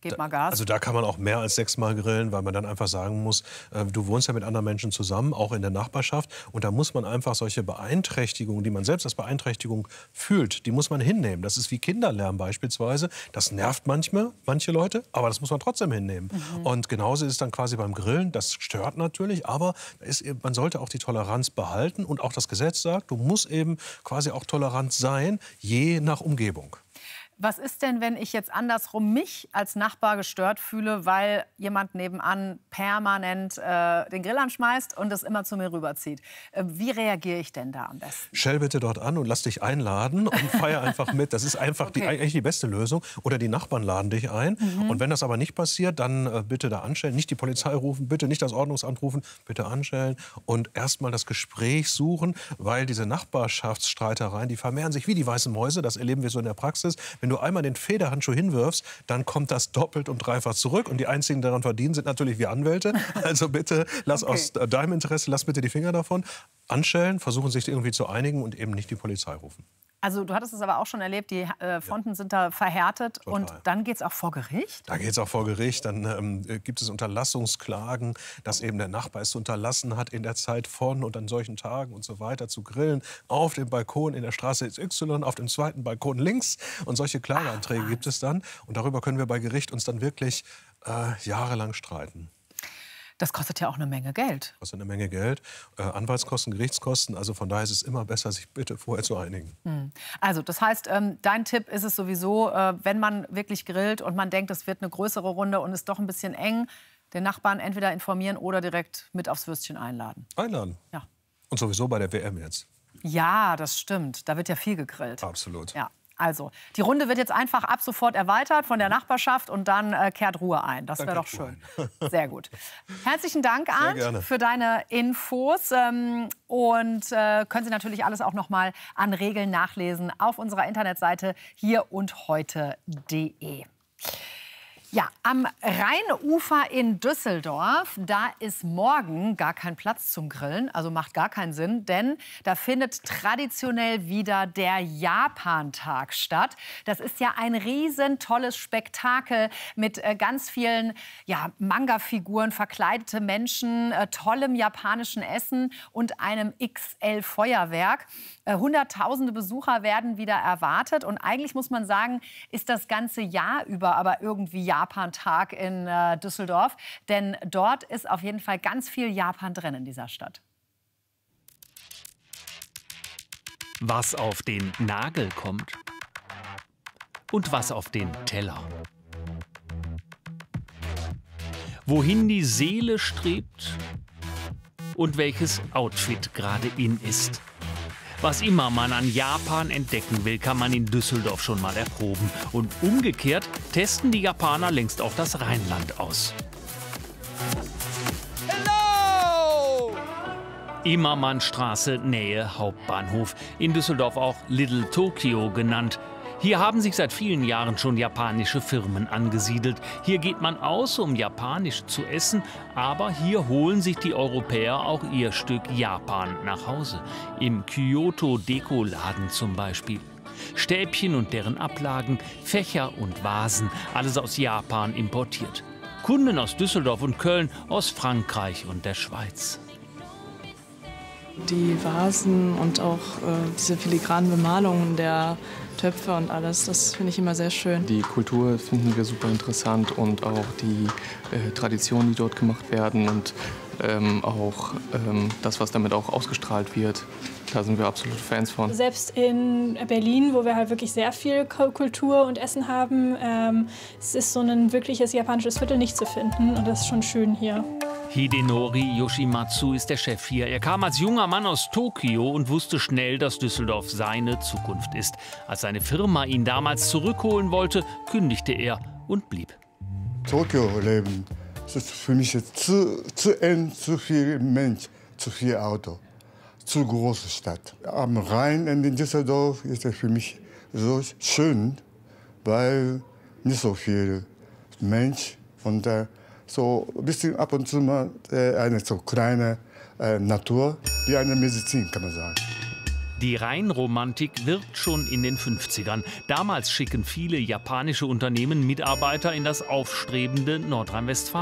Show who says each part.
Speaker 1: gebt mal Gas.
Speaker 2: Also da kann man auch mehr als 6-mal grillen, weil man dann einfach sagen muss, du wohnst ja mit anderen Menschen zusammen, auch in der Nachbarschaft. Und da muss man einfach solche Beeinträchtigungen, die man selbst als Beeinträchtigung fühlt, die muss man hinnehmen. Das ist wie Kinderlärm beispielsweise. Das nervt manchmal manche Leute, aber das muss man trotzdem hinnehmen. Und genauso ist es dann quasi beim Grillen. Das stört natürlich, aber man sollte auch die Toleranz behalten. Und auch das Gesetz sagt, du musst eben quasi auch tolerant sein, je nach Umgebung.
Speaker 1: Was ist denn, wenn ich jetzt andersrum mich als Nachbar gestört fühle, weil jemand nebenan permanent den Grill anschmeißt und es immer zu mir rüberzieht? Wie reagiere ich denn da am besten?
Speaker 2: Stell bitte dort an und lass dich einladen und feier einfach mit. Das ist einfach eigentlich die beste Lösung. Oder die Nachbarn laden dich ein. Und wenn das aber nicht passiert, dann bitte da anstellen. Nicht die Polizei rufen, bitte nicht das Ordnungsamt rufen, bitte anstellen. Und erst mal das Gespräch suchen, weil diese Nachbarschaftsstreitereien, die vermehren sich wie die weißen Mäuse. Das erleben wir so in der Praxis. Wenn du einmal den Federhandschuh hinwirfst, dann kommt das doppelt und dreifach zurück. Und die einzigen, die daran verdienen, sind natürlich wir Anwälte. Also bitte, lass aus deinem Interesse, lass bitte die Finger davon. Anstellen, versuchen sich irgendwie zu einigen und eben nicht die Polizei rufen.
Speaker 1: Also du hattest es aber auch schon erlebt, die Fronten sind da verhärtet.
Speaker 2: Total.
Speaker 1: Und dann geht es auch vor Gericht?
Speaker 2: Da geht es auch vor Gericht. Dann gibt es Unterlassungsklagen, dass eben der Nachbar es unterlassen hat, in der Zeit von und an solchen Tagen und so weiter zu grillen. Auf dem Balkon in der Straße XY, auf dem zweiten Balkon links. Und solche Klageanträge gibt es dann. Und darüber können wir bei Gericht uns dann wirklich jahrelang streiten.
Speaker 1: Das kostet ja auch eine Menge Geld.
Speaker 2: Kostet eine Menge Geld. Anwaltskosten, Gerichtskosten. Also von daher ist es immer besser, sich bitte vorher zu einigen.
Speaker 1: Also das heißt, dein Tipp ist es sowieso, wenn man wirklich grillt und man denkt, es wird eine größere Runde und ist doch ein bisschen eng, den Nachbarn entweder informieren oder direkt mit aufs Würstchen einladen.
Speaker 2: Einladen.
Speaker 1: Ja.
Speaker 2: Und sowieso bei der WM jetzt.
Speaker 1: Ja, das stimmt. Da wird ja viel gegrillt.
Speaker 2: Absolut.
Speaker 1: Ja. Also, die Runde wird jetzt einfach ab sofort erweitert von der Nachbarschaft und dann kehrt Ruhe ein. Das wäre doch schön. Sehr gut. Herzlichen Dank, Arndt, für deine Infos. Können Sie natürlich alles auch noch mal an Regeln nachlesen auf unserer Internetseite hierundheute.de. Ja, am Rheinufer in Düsseldorf, da ist morgen gar kein Platz zum Grillen, also macht gar keinen Sinn, denn da findet traditionell wieder der Japantag statt. Das ist ja ein riesen tolles Spektakel mit ganz vielen Manga-Figuren, verkleidete Menschen, tollem japanischen Essen und einem XL-Feuerwerk. Hunderttausende Besucher werden wieder erwartet und eigentlich muss man sagen, ist das ganze Jahr über aber irgendwie Japantag in Düsseldorf, denn dort ist auf jeden Fall ganz viel Japan drin in dieser Stadt.
Speaker 3: Was auf den Nagel kommt und was auf den Teller. Wohin die Seele strebt und welches Outfit gerade in ist. Was immer man an Japan entdecken will, kann man in Düsseldorf schon mal erproben. Und umgekehrt testen die Japaner längst auch das Rheinland aus. Hello! Immermannstraße, Nähe Hauptbahnhof. In Düsseldorf auch Little Tokyo genannt. Hier haben sich seit vielen Jahren schon japanische Firmen angesiedelt. Hier geht man aus, um japanisch zu essen, aber hier holen sich die Europäer auch ihr Stück Japan nach Hause. Im Kyoto-Deko-Laden zum Beispiel. Stäbchen und deren Ablagen, Fächer und Vasen, alles aus Japan importiert. Kunden aus Düsseldorf und Köln, aus Frankreich und der Schweiz.
Speaker 4: Die Vasen und auch diese filigranen Bemalungen der Töpfe und alles, das finde ich immer sehr schön.
Speaker 5: Die Kultur finden wir super interessant und auch die Traditionen, die dort gemacht werden und auch das, was damit auch ausgestrahlt wird. Da sind wir absolut Fans von.
Speaker 6: Selbst in Berlin, wo wir halt wirklich sehr viel Kultur und Essen haben, es ist so ein wirkliches japanisches Viertel nicht zu finden und das ist schon schön hier.
Speaker 3: Hidenori Yoshimatsu ist der Chef hier. Er kam als junger Mann aus Tokio und wusste schnell, dass Düsseldorf seine Zukunft ist. Als seine Firma ihn damals zurückholen wollte, kündigte er und blieb.
Speaker 7: Tokio leben, das ist für mich jetzt zu eng, zu viel Mensch, zu viel Auto, zu große Stadt. Am Rhein in Düsseldorf ist es für mich so schön, weil nicht so viel Mensch und so ein bisschen ab und zu mal eine so kleine Natur, wie eine Medizin, kann man sagen.
Speaker 3: Die Rheinromantik wirkt schon in den 50ern. Damals schicken viele japanische Unternehmen Mitarbeiter in das aufstrebende Nordrhein-Westfalen.